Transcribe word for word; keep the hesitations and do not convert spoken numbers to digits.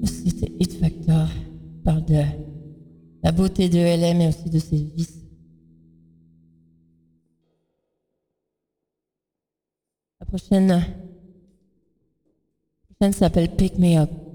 C'était Hit Factor. Il parle de la beauté de L M et aussi de ses vices. La prochaine, la prochaine s'appelle Pick Me Up.